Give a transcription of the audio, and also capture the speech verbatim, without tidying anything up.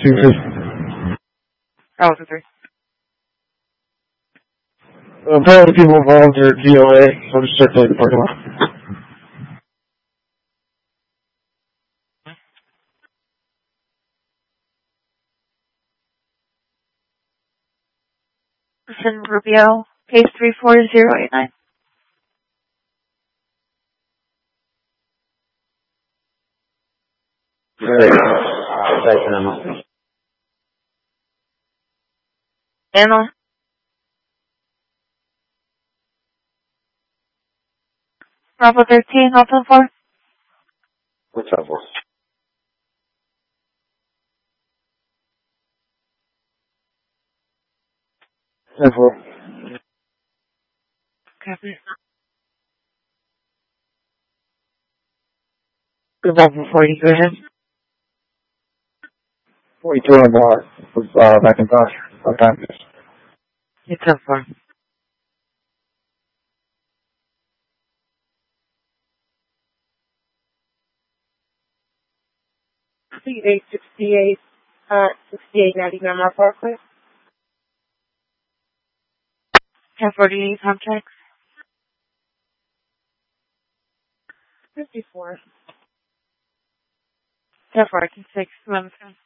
two fifty. Oh, it's a three. Apparently people involved are D O A, so I'm just circulating the parking lot. Listen, Rubio, case three four zero eight nine. Great. Uh, Anna. Bravo thirteen, open four. What's up, boss? ten four. Copy. Good back before you go ahead. forty-two on the block. Was, uh, back in Josh. What time is this? It's ten four. C eight sixty-eight, uh, sixty-eight ninety Grandma Parkway. ten forty contracts. fifty-four. ten four, I can six, eleven.